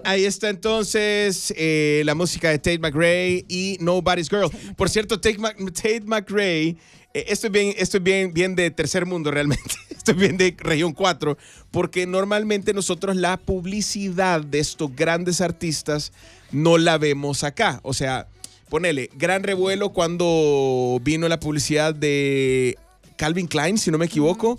ahí está entonces la música de Tate McRae y Nobody's Girl. Por cierto, Tate McRae, esto es bien de tercer mundo realmente. Esto es bien de región 4, porque normalmente nosotros la publicidad de estos grandes artistas no la vemos acá. O sea, ponele, gran revuelo cuando vino la publicidad de Calvin Klein, si no me equivoco,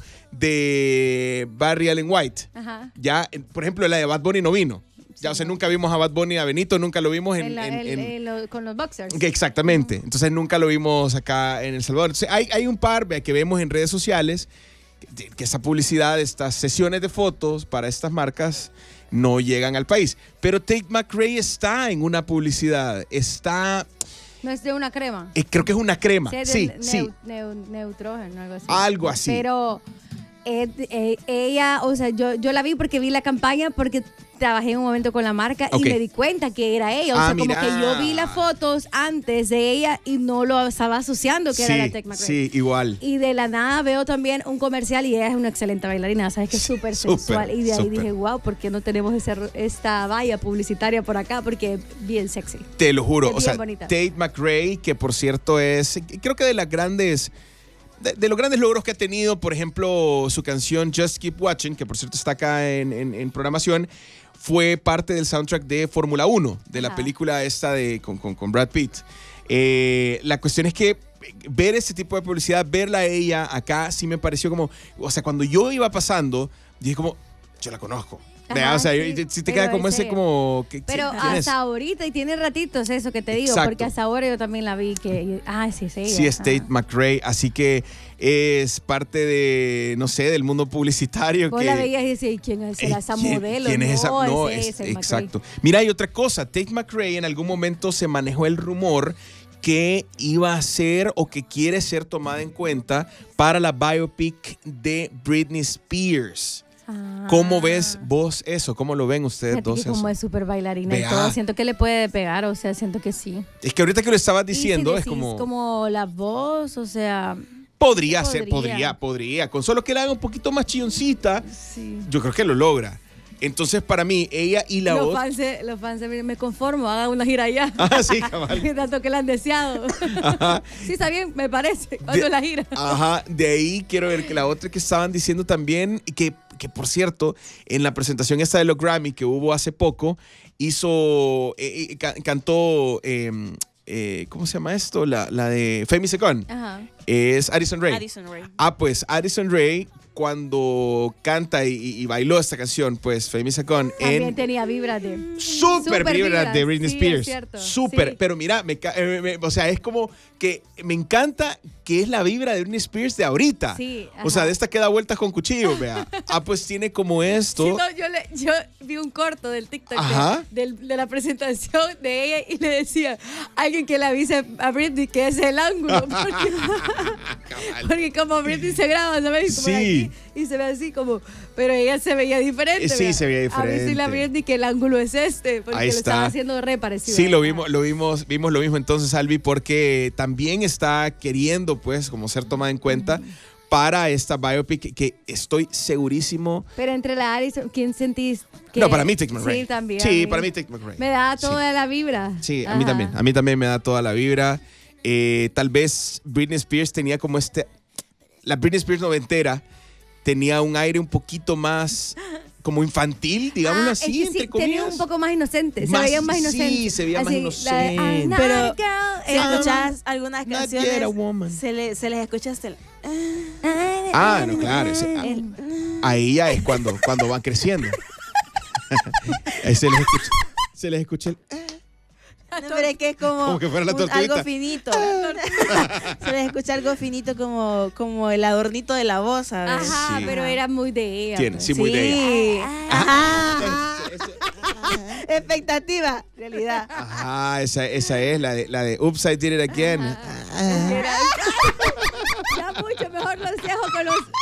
de Barry Allen White. Ajá. Ya, por ejemplo, la de Bad Bunny no vino. Ya, o sea, nunca vimos a Bad Bunny, a Benito, nunca lo vimos con los boxers. Exactamente. Entonces nunca lo vimos acá en El Salvador. Entonces, hay un par que vemos en redes sociales que esa publicidad, estas sesiones de fotos para estas marcas no llegan al país. Pero Tate McRae está en una publicidad. No es de una crema. Creo que es una crema. Sí. Neutrógeno, algo así. Algo así. Pero ella, o sea, yo la vi porque vi la campaña, porque trabajé en un momento con la marca y me di cuenta que era ella. O sea, como que yo vi las fotos antes de ella y no lo estaba asociando que era la Tate McRae. Sí, igual. Y de la nada veo también un comercial y ella es una excelente bailarina, sabes que es súper sensual. Y de ahí dije, wow, ¿por qué no tenemos esta valla publicitaria por acá? Porque es bien sexy. Te lo juro. O sea, bonita. Tate McRae, que por cierto es, creo que de las grandes... De los grandes logros que ha tenido, por ejemplo, su canción Just Keep Watching, que por cierto está acá en programación, fue parte del soundtrack de Fórmula 1, de la película esta con Brad Pitt. La cuestión es que ver ese tipo de publicidad, verla a ella acá, sí me pareció como... O sea, cuando yo iba pasando, dije como, yo la conozco. Ajá, o sea, sí, si te queda como ese como... Pero hasta ahorita, y tiene ratitos eso que te digo, Exacto. porque hasta ahora yo también la vi que... sí, es ella. Sí, es Tate McRae, así que es parte de, no sé, del mundo publicitario. Vos la veías y decías, ¿quién es esa modelo? ¿Quién es esa? No, es exacto. Mira, hay otra cosa, Tate McRae en algún momento se manejó el rumor que iba a ser o que quiere ser tomada en cuenta para la biopic de Britney Spears. ¿Cómo ves vos eso? ¿Cómo lo ven ustedes dos eso? Como es súper bailarina y todo, siento que le puede pegar, o sea, siento que sí. Es que ahorita que lo estabas diciendo, si es como... como la voz, o sea... Podría ser. Con solo que la haga un poquito más chilloncita, yo creo que lo logra. Entonces, para mí, ella y la otra... Los fans, me conformo, haga una gira allá. Sí, cabal. Tanto que la han deseado. Ajá. Sí, está bien, me parece, cuando la gira. Ajá, de ahí quiero ver que la otra que estaban diciendo también, que por cierto, en la presentación esta de los Grammy que hubo hace poco, cantó... ¿cómo se llama esto? La de Famous Second. Ajá. Es Addison Rae. Pues Addison Rae, cuando canta y bailó esta canción, pues Famous Second. También tenía vibras de... Súper vibras de Britney Spears. Súper. Sí. Pero mira, o sea, es como que me encanta que es la vibra de Britney Spears de ahorita. Sí, o sea, de esta que da vueltas con cuchillo, vea. Pues tiene como esto. Sí, no, yo vi un corto del TikTok de la presentación de ella y le decía alguien que le avise a Britney que es el ángulo. Porque como Britney se graba, ¿sabes? Como aquí, y se ve así como... Pero ella se veía diferente. Sí, se veía diferente. A mí sí la Britney que el ángulo es porque ahí lo está. estaba haciendo re parecido. Sí, vimos lo mismo entonces, Albi, porque también está queriendo, pues, como ser tomada en cuenta para esta biopic que estoy segurísimo. Pero entre la Addison, ¿quién sentís que...? No, para mí Tate McRae. Sí, también. Sí, para mí Tate McRae. Me da toda la vibra. Sí, a mí también. A mí también me da toda la vibra. Tal vez Britney Spears tenía como la Britney Spears noventera tenía un aire un poquito más como infantil, digámoslo así, entre comillas. Tenía un poco más inocente, se veía más inocente. Sí, se veía más inocente. Pero si escuchas algunas canciones, se les escucha hasta el... no, claro. Ahí ya es cuando van creciendo. Ahí se les escucha el... No, pero es que es como que fuera la algo finito. Se les escucha algo finito como el adornito de la voz, ¿sabes? Ajá, pero era muy de ella. Sí, muy de ella. Ajá. Expectativa, realidad. Ajá, esa es la de Oops, I Did It Again. Ya mucho mejor los dejo con los...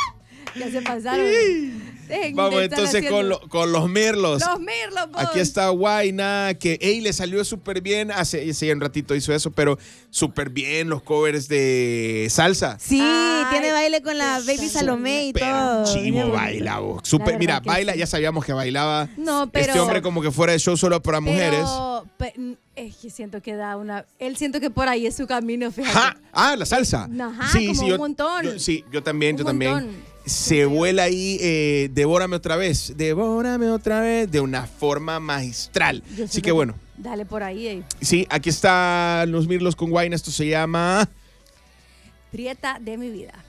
Ya se pasaron. Vamos entonces con los Mirlos. Los Mirlos, vos. Aquí está Guayna, que le salió súper bien. Hace un ratito hizo eso, pero súper bien los covers de salsa. Sí, tiene baile con la Baby Salomé y todo. Chivo baila, vos. Mira, baila, ya sabíamos que bailaba este hombre como que fuera de show solo para mujeres. Es que siento que él siento que por ahí es su camino, fíjate. La salsa. Ajá, sí, como un montón. Yo también. Se vuela ahí, Devórame otra vez, de una forma magistral. Así que bueno. Dale por ahí. Sí, aquí están los Mirlos con Guayna. Esto se llama Prieta de mi vida.